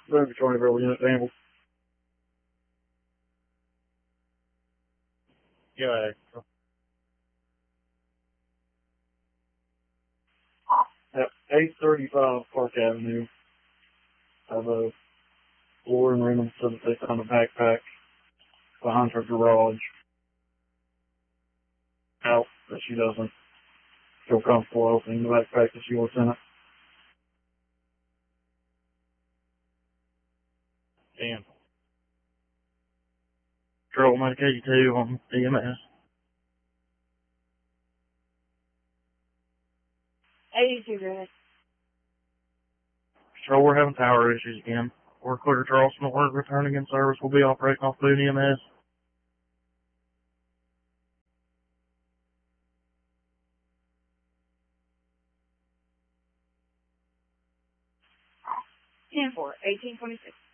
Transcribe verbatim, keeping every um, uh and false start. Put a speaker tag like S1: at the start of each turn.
S1: Boone Charleville unit handle. Yeah. At eight thirty-five Park Avenue, I have a Lauren Reynolds said that they found a backpack behind her garage out that she doesn't feel comfortable opening the backpack that she wants in it. Damn. Patrol Medic eighty-two on E M S.
S2: eighty-two, go ahead.
S1: Patrol, we're having tower issues again. We're clear to Charleston. Alert, returning in service. We'll be operating off Boone E M S.
S2: ten four, eighteen twenty-six.